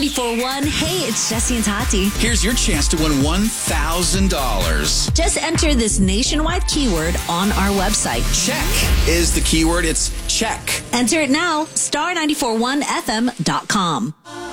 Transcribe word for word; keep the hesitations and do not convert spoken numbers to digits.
ninety-four point one. Hey, it's Jesse and Tati. Here's your chance to win one thousand dollars. Just enter this nationwide keyword on our website. Check is the keyword. It's check. Enter it now. star nine four one f m dot com.